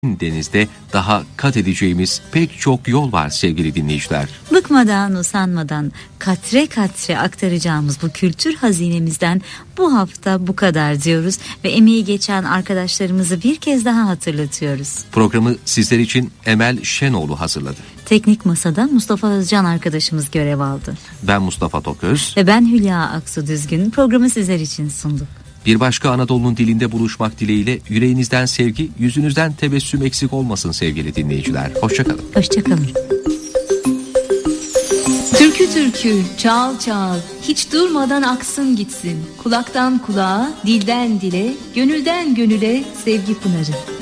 denizde daha kat edeceğimiz pek çok yol var sevgili dinleyiciler. Bıkmadan, usanmadan katre katre aktaracağımız bu kültür hazinemizden bu hafta bu kadar diyoruz ve emeği geçen arkadaşlarımızı bir kez daha hatırlatıyoruz. Programı sizler için Emel Şenoğlu hazırladı. Teknik masada Mustafa Özcan arkadaşımız görev aldı. Ben Mustafa Toköz ve ben Hülya Aksu Düzgün programı sizler için sunduk. Bir başka Anadolu'nun dilinde buluşmak dileğiyle yüreğinizden sevgi, yüzünüzden tebessüm eksik olmasın sevgili dinleyiciler. Hoşçakalın. Hoşçakalın. Türkü türkü, çağıl çağıl, hiç durmadan aksın gitsin. Kulaktan kulağa, dilden dile, gönülden gönüle sevgi pınarı.